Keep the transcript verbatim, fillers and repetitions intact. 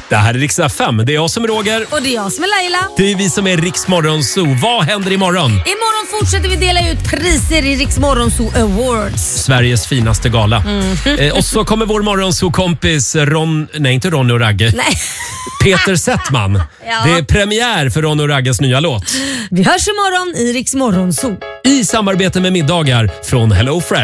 Det här är Rix F M. Det är jag som är Roger. Och det är jag som är Laila. Det är vi som är Rix Morgonzoo. Vad händer imorgon? Imorgon fortsätter vi dela ut priser i Rix Morgonzoo Awards. Sveriges finaste gala. Mm. Eh, och så kommer vår Morgonzoo-kompis Ron... Nej, inte Ronny och Ragge. Nej. Peter Settman. Ja. Det är premiär för Ronny och Ragges nya låt. Vi hörs imorgon i Rix Morgonzoo. I samarbete med middagar från Hello Fresh.